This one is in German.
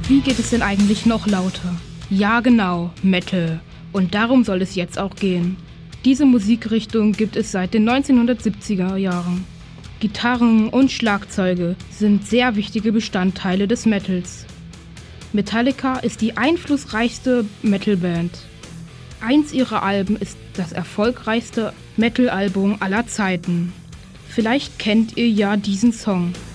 wie geht es denn eigentlich noch lauter? Ja genau, Metal. Und darum soll es jetzt auch gehen. Diese Musikrichtung gibt es seit den 1970er Jahren. Gitarren und Schlagzeuge sind sehr wichtige Bestandteile des Metals. Metallica ist die einflussreichste Metalband. Eins ihrer Alben ist das erfolgreichste Metal-Album aller Zeiten. Vielleicht kennt ihr ja diesen Song.